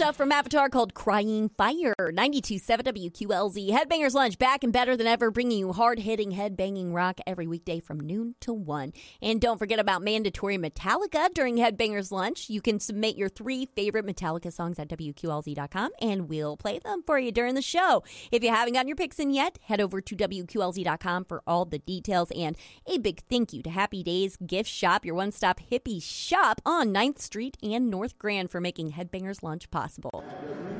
stuff from Avatar called Crying Fire. 92.7 WQLZ. Headbangers Lunch back and better than ever, bringing you hard-hitting, headbanging rock every weekday from noon to 1. And don't forget about mandatory Metallica during Headbangers Lunch. You can submit your 3 favorite Metallica songs at WQLZ.com, and we'll play them for you during the show. If you haven't gotten your picks in yet, head over to WQLZ.com for all the details. And a big thank you to Happy Days Gift Shop, your one-stop hippie shop on 9th Street and North Grand, for making Headbangers Lunch possible.